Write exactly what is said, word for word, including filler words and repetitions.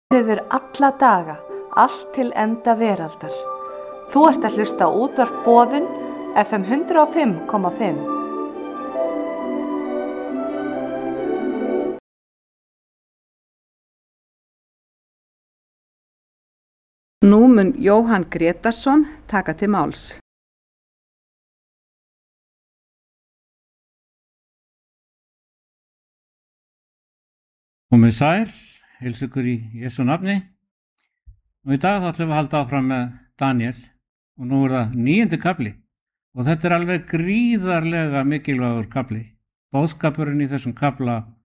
Hefur alla daga, allt til enda veraldar. Þú ert að hlusta á útvarp Boðun, F M hundrað og fimm komma fimm. Nú mun Jóhann Grétarsson taka til máls. Komið sæl, heilsa ykkur í Jesú nafni. Og í dag þá ætlum við að halda áfram með Daniel og nú er það níundi kafli og þetta er alveg gríðarlega mikilvægur kafli. Boðskapurinn í þessum kafla